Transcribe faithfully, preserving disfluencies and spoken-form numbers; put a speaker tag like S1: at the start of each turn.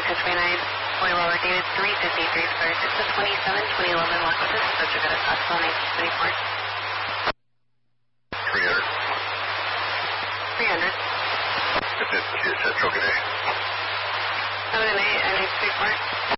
S1: six three nine, fully well dated three fifty-three square, six of twenty-seven, twenty eleven, walk with us, approach got a Scottsdale nineteen twenty-four.
S2: three hundred.
S1: three hundred.
S2: Is it Central G'day?
S1: seven and eight, and eight three four.